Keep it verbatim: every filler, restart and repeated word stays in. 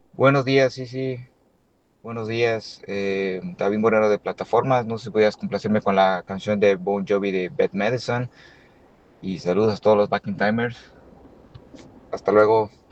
Buenos días, sí, sí, buenos días. Eh, David Moreno de Plataformas. No sé si pudieras complacerme con la canción de Bon Jovi de Bad Medicine. Y saludos a todos los Backing Timers. Hasta luego.